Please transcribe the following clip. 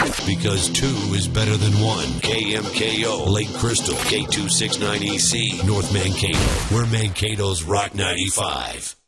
Because 2 is better than 1. KMKO, Lake Crystal, K269EC, North Mankato. We're Mankato's Rock 95.